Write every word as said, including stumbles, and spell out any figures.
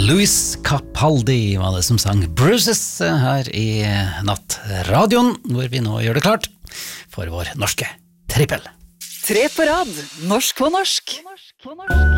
Louis Capaldi var det som sang Bruises her i Nattradioen, hvor vi nå gjør det klart for vår norske trippel. Tre på rad, norsk på norsk. På norsk, på norsk.